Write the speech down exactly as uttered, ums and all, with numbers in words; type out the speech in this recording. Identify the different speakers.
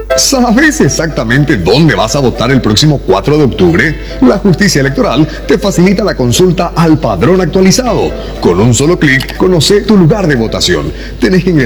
Speaker 1: ¿Sabes exactamente dónde vas a votar el próximo cuatro de octubre? La justicia electoral te facilita la consulta al padrón actualizado. Con un solo clic, conoce tu lugar de votación. Tenés que ingresar